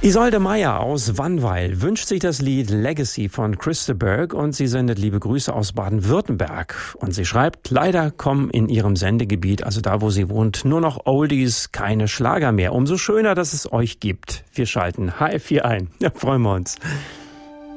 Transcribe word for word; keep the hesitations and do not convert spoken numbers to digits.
Isolde Meyer aus Wannweil wünscht sich das Lied Legacy von Christa Berg und sie sendet liebe Grüße aus Baden-Württemberg. Und sie schreibt, leider kommen in ihrem Sendegebiet, also da wo sie wohnt, nur noch Oldies, keine Schlager mehr. Umso schöner, dass es euch gibt. Wir schalten H F vier ein. Ja, freuen wir uns.